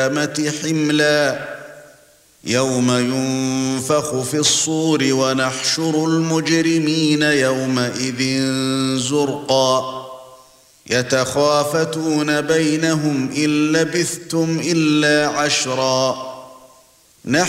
حملا يوم ينفخ في الصور ونحشر المجرمين يومئذ زرقا يتخافتون بينهم إن لبثتم إلا عشرا